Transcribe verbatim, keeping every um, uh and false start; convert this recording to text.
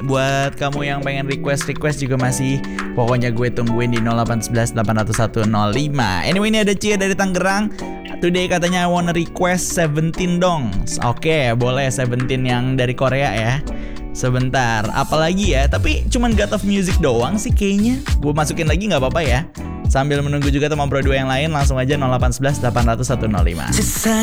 Buat kamu yang pengen request-request juga masih, pokoknya gue tungguin di nol delapan satu satu delapan nol satu nol lima. Anyway, ini ada Cia dari Tangerang. Today katanya I wanna request Seventeen dong. Oke, boleh Seventeen yang dari Korea ya. Sebentar, apalagi ya? Tapi cuman God of Music doang sih kayaknya. Gue masukin lagi nggak apa-apa ya. Sambil menunggu juga teman Pro dua yang lain, langsung aja nol delapan satu satu delapan nol satu nol lima.